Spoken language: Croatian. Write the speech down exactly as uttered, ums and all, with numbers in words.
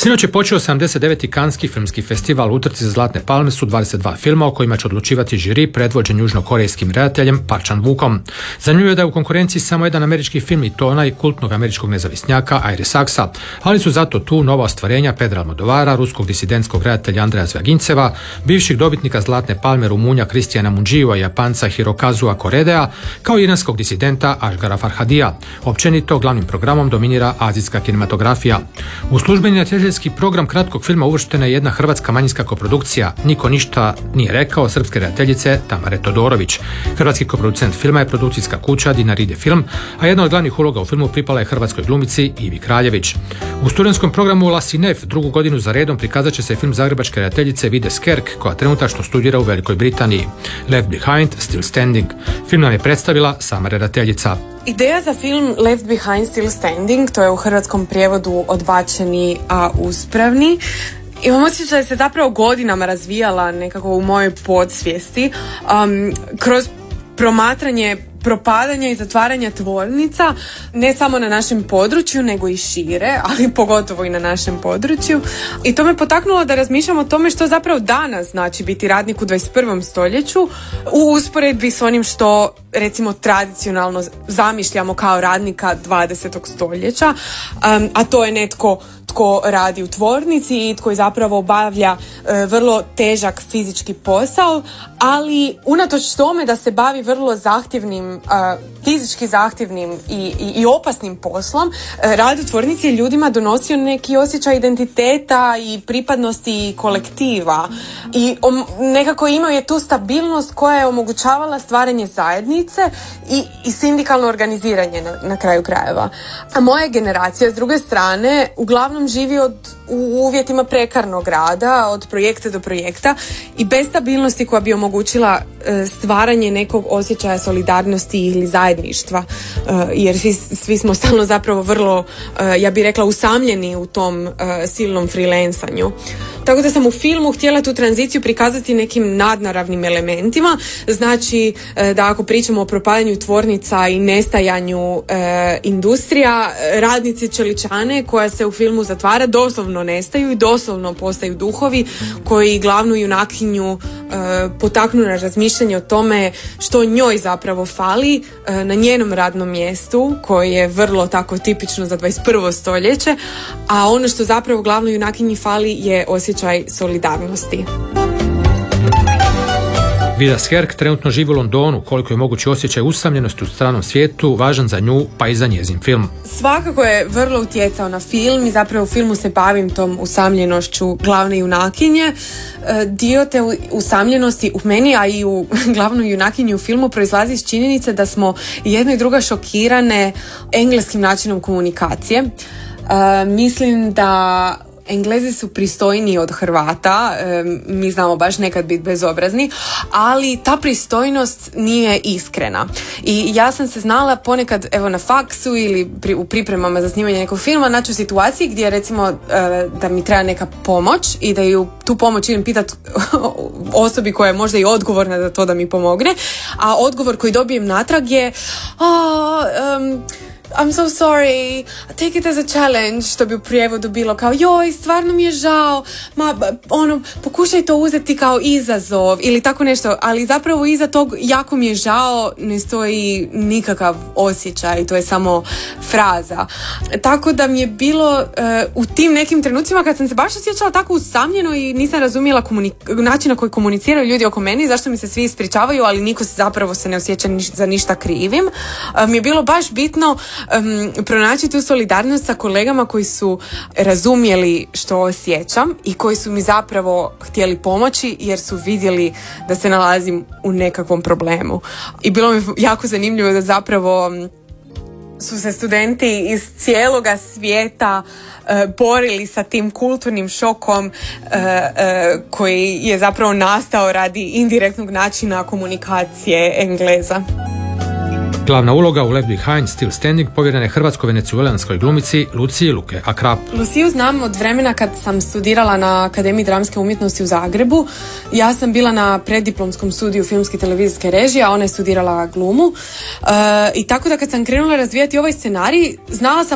Sinoć je počeo sedamdeset deveti Kanski filmski festival. U utrci za Zlatne palme su dvadeset dva filma o kojima će odlučivati žiri predvođen južnokorejskim redateljem Park Chan-wookom. Zanimljivo je da je u konkurenciji samo jedan američki film i to onaj kultnog američkog nezavisnjaka Ire Saxa, ali su zato tu nova ostvarenja Pedra Almodovara, ruskog disidentskog redatelja Andreja Zvaginceva, bivših dobitnika Zlatne palme Rumunja Kristijana Mundžiua i Japanca Hirokazua Koredea, kao i iranskog disidenta Asghara Farhadija. Općenito glavnim programom dominira azijska kinematografija. U službeni natjecateljski program kratkog filma uvrštena je jedna hrvatska manjinska koprodukcija Niko ništa nije rekao srpske redateljice Tamare Todorović. Hrvatski koproducent filma je produkcijska kuća Dinaride Film, a jedna od glavnih uloga u filmu pripala je hrvatskoj glumici Ivi Kraljević. U studentskom programu La Cinef drugu godinu za redom prikazat će se film zagrebačke redateljice Vide Skerk, koja trenutačno studira u Velikoj Britaniji. Left Behind, Still Standing. Film nam je predstavila sama redateljica. Ideja za film Left Behind Still Standing, to je u hrvatskom prijevodu odbačeni, a uspravni. Imam osjećaj da se zapravo godinama razvijala nekako u mojoj podsvijesti um, kroz promatranje propadanja i zatvaranja tvornica, ne samo na našem području, nego i šire, ali pogotovo i na našem području. I to me potaknulo da razmišljam o tome što zapravo danas znači biti radnik u dvadeset prvom stoljeću u usporedbi s onim što recimo tradicionalno zamišljamo kao radnika dvadesetog stoljeća, um, a to je netko tko radi u tvornici i tko zapravo obavlja e, vrlo težak fizički posao, ali unatoč tome da se bavi vrlo zahtjevnim, e, fizički zahtjevnim i, i, i opasnim poslom, e, rad u tvornici je ljudima donosio neki osjećaj identiteta i pripadnosti kolektiva i om, nekako imao je tu stabilnost koja je omogućavala stvaranje zajednice i, i sindikalno organiziranje na, na kraju krajeva. A moja generacija s druge strane uglavnom živi od, u uvjetima prekarnog rada, od projekta do projekta i bez stabilnosti koja bi omogućila e, stvaranje nekog osjećaja solidarnosti ili zajedništva, e, jer svi, svi smo stalno zapravo vrlo, e, ja bih rekla, usamljeni u tom e, silnom freelansanju. Tako da sam u filmu htjela tu tranziciju prikazati nekim nadnaravnim elementima, znači e, da ako pričamo o propadanju tvornica i nestajanju e, industrija, radnici čeličane koja se u filmu zatvara doslovno nestaju i doslovno postaju duhovi koji glavnu junakinju e, potaknu na razmišljanje o tome što njoj zapravo fali e, na njenom radnom mjestu koje je vrlo tako tipično za dvadeset prvo stoljeće, a ono što zapravo glavnoj junakinji fali je osjećaj solidarnosti. Vida Skerk trenutno živi u Londonu, koliko je mogući osjećaj usamljenosti u stranom svijetu važan za nju pa i za njezin film. Svakako je vrlo utjecao na film i zapravo u filmu se bavim tom usamljenošću glavne junakinje. Dio te usamljenosti u meni, a i u glavnoj junakinji u filmu proizlazi iz činjenice da smo jedna i druga šokirane engleskim načinom komunikacije. Uh, mislim da Englezi su pristojniji od Hrvata, e, mi znamo baš nekad biti bezobrazni, ali ta pristojnost nije iskrena. I ja sam se znala ponekad evo na faksu ili pri, u pripremama za snimanje nekog filma naći u situaciji gdje recimo e, da mi treba neka pomoć i da ju tu pomoć idem pitat osobi koja je možda i odgovorna za to da mi pomogne, a odgovor koji dobijem natrag je oh, um, I'm so sorry, take it as a challenge, što bi u prijevodu bilo kao joj, stvarno mi je žao, ma ono, pokušaj to uzeti kao izazov ili tako nešto, ali zapravo iza tog jako mi je žao ne stoji nikakav osjećaj, to je samo fraza. Tako da mi je bilo uh, u tim nekim trenucima kad sam se baš osjećala tako usamljeno i nisam razumjela komunik- način na koji komuniciraju ljudi oko mene, zašto mi se svi ispričavaju, ali niko se zapravo se ne osjeća niš- za ništa krivim, uh, mi je bilo baš bitno Um, pronaći tu solidarnost sa kolegama koji su razumjeli što osjećam i koji su mi zapravo htjeli pomoći jer su vidjeli da se nalazim u nekakvom problemu. I bilo mi jako zanimljivo da zapravo su se studenti iz cijeloga svijeta uh, borili sa tim kulturnim šokom uh, uh, koji je zapravo nastao radi indirektnog načina komunikacije Engleza. Glavna uloga u Left Behind Still Standing povjerena je hrvatsko-venecuelanskoj glumici Luciji Luke Akrap. Luciju znam od vremena kad sam studirala na Akademiji dramske umjetnosti u Zagrebu. Ja sam bila na preddiplomskom studiju filmske i televizijske režije, a ona je studirala glumu. E, I tako da kad sam krenula razvijati ovaj scenarij, znala sam